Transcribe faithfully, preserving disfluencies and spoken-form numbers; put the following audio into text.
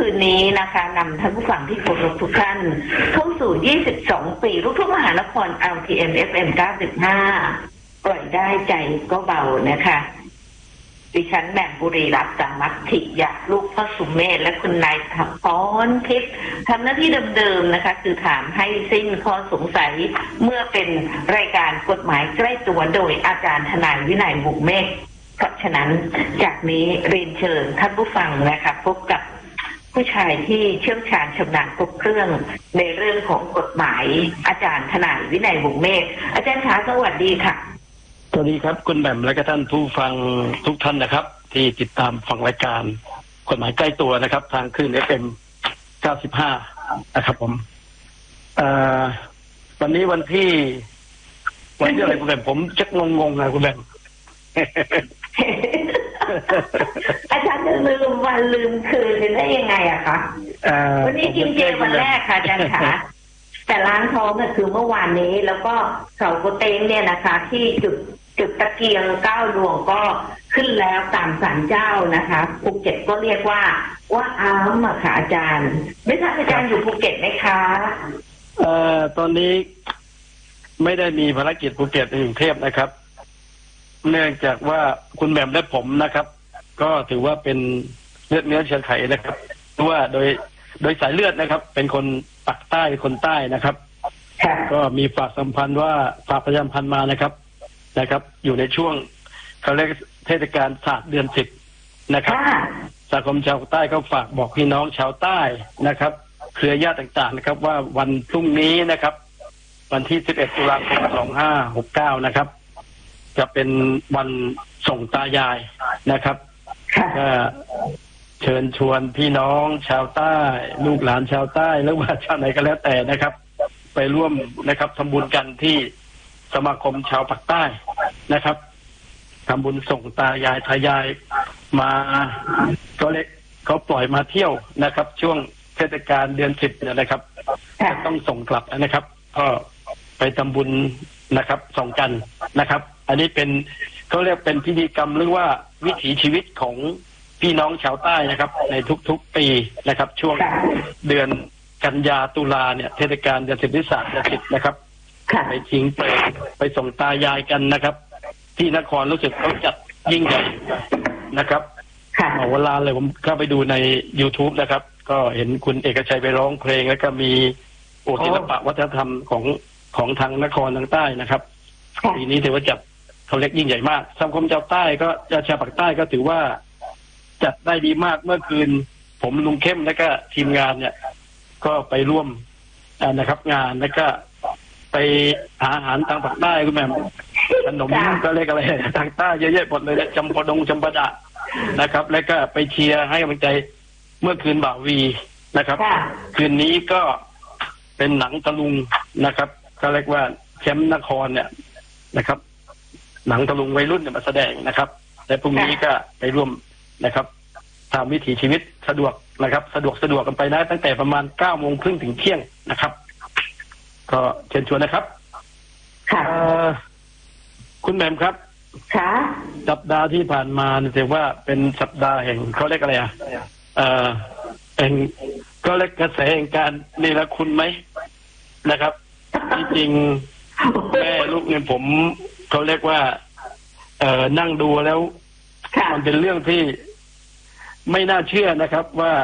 คืนนี้นะคะนำท่านผู้ฟังที่เคารพทุกท่านเข้าสู่ยี่สิบสองปีลูกทุ่งมหานคร แอล ที เอ็ม เอฟ เอ็ม เก้าสิบห้า ปล่อยได้ใจก็เบานะคะดิฉันแหม่มบุรีรัตน์สังมัตถิยะลูกพ่อสุเมธและคุณนายทัพพรทิพย์ทำหน้าที่เดิมๆนะคะคือถามให้สิ้นข้อสงสัยเมื่อเป็นรายการกฎหมายใกล้ตัวโดยอาจารย์ทนายวินัยวงศ์เมฆเพราะฉะนั้นจากนี้เรียนเชิญท่านผู้ฟังนะคะพบกับผู้ชายที่เชี่ยวชาญชำนาญครบเครื่องในเรื่องของกฎหมายอาจารย์ทนายวินัยวงศ์เมฆอาจารย์คะสวัสดีค่ะสวัสดีครับคุณแหม่มและก็ท่านผู้ฟังทุกท่านนะครับที่ติดตามฟังรายการกฎหมายใกล้ตัวนะครับทางคลื่น เอฟ เอ็ม เก้าสิบห้านะครับผมวันนี้วันที่วันที่อะไรคุณแหม่มผมจะงงๆนะคุณแหม่มอาจารย์จะลืมวันลืมคืนได้ยังไงอะคะวันนี้กินเจวันแรกค่ะอาจารย์คะแต่ล้างท้องก็คือเมื่อวานนี้แล้วก็เสาโกเตงเนี่ยนะคะที่จุดจุดตะเกียงเก้าดวงก็ขึ้นแล้วตามศาลเจ้านะคะภูเก็ตก็เรียกว่าว่าอ้ามอะค่ะอาจารย์ไม่ทราบอาจารย์อยู่ภูเก็ตไหมคะเอ่อตอนนี้ไม่ได้มีภารกิจภูเก็ตในกรุงเทพนะครับเนื่องจากว่าคุณแหม่มและผมนะครับก็ถือว่าเป็นเลือดเนื้อเชื้อไขนะครับเพราะว่าโดยโดยสายเลือดนะครับเป็นคนปากใต้คนใต้นะครับก็มีฝากสัมพันธ์ว่าฝากประจำพันธ์มานะครับนะครับอยู่ในช่วงเขาเรียกเทศกาลศาสตร์เดือนสิบนะครับสมาคมชาวใต้ก็ฝากบอกพี่น้องชาวใต้นะครับเครือญาติต่างๆนะครับว่าวันพรุ่งนี้นะครับวันที่สิบเอ็ดตุลาคมสองพันห้าร้อยหกสิบเก้านะครับจะเป็นวันส่งตายายนะครับก็เชิญชวนพี่น้องชาวใต้ลูกหลานชาวใต้หรือว่าชาวไหนก็แล้วแต่นะครับไปร่วมนะครับทำบุญกันที่สมาคมชาวปากใต้นะครับทำบุญส่งตายายทายายมาก็เล็กเขาปล่อยมาเที่ยวนะครับช่วงเทศกาลเดือนสิบเนี่ยนะครับจะต้องส่งกลับนะครับก็ไปทำบุญนะครับส่งกันนะครับอันนี้เป็นเขาเรียกเป็นพิธีกรรมหรือว่าวิถีชีวิตของพี่น้องชาวใต้นะครับในทุกๆปีนะครับช่วงเดือนกันยาตุลาเนี่ยเทศกาลเดือนสิบวิสาขเดือนสิบนะครับไปทิ้งไปไปส่งตายายกันนะครับที่นครรู้สึกเขาจัดยิ่งใหญ่นะครับหมอเวลาเลยผมเข้าไปดูใน YouTube นะครับก็เห็นคุณเอกชัยไปร้องเพลงแล้วก็มีโอศิลปะวัฒนธรรมของของทางนครทางใต้นะครับปีนี้ถือว่าจัดเขาเล็กยิ่งใหญ่มากสมาคมชาวใต้ก็ชาวปากใต้ก็ถือว่าจัดได้ดีมากเมื่อคืนผมลุงเข้มและก็ทีมงานเนี่ยก็ไปร่วมนะครับงานแล้วก็ไปหาอาหารทางปากใต้คุณแม่ขนมก็เรียกอะไรทางใต้เยอะๆหมดเลยจำปาดงจำปาดะนะครับแล้วก็ไปเชียร์ให้กำลังใจเมื่อคืนบ่าววีนะครับคืนนี้ก็เป็นหนังตะลุงนะครับก็เรียกว่าแชมป์นครเนี่ยนะครับหนังตะลุงวัยรุ่นเนี่ยมาแสดงนะครับและพรุ่งนี้ก็ไปร่วมนะครับทำวิถีชีวิตสะดวกนะครับสะดวกสะดวกกันไปนะตั้งแต่ประมาณเก้าโมงครึ่งถึงเที่ยงนะครับก็เชิญชวนนะครับค่ะคุณแหม่มครับค่ะสัปดาห์ที่ผ่านมาถือว่าเป็นสัปดาห์แห่งเขาเรียกอะไรอ่ะเอ่อแห่งก็เรียกกระแสแห่งการเนรคุณไหมนะครับที่จริงแม่ลูกเนี่ยผมเขาเรียกว่าเอ่อนั่งดูแล้วมันเป็นเรื่องที่ไม่น่าเชื่อนะครับว่า